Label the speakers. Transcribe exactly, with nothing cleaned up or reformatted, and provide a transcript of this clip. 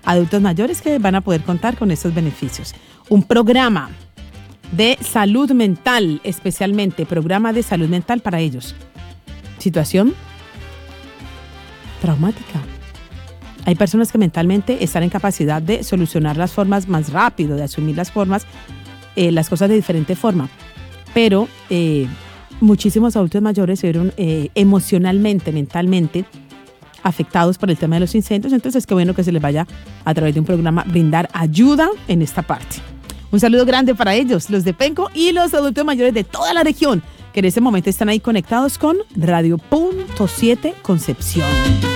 Speaker 1: adultos mayores que van a poder contar con estos beneficios. Un programa de salud mental, especialmente programa de salud mental para ellos. Situación traumática. Hay personas que mentalmente están en capacidad de solucionar las formas más rápido, de asumir las formas, eh, las cosas de diferente forma. Pero eh, muchísimos adultos mayores se vieron eh, emocionalmente, mentalmente afectados por el tema de los incendios. Entonces, qué bueno que se les vaya a través de un programa brindar ayuda en esta parte. Un saludo grande para ellos, los de Penco y los adultos mayores de toda la región, que en este momento están ahí conectados con Radio Punto siete Concepción.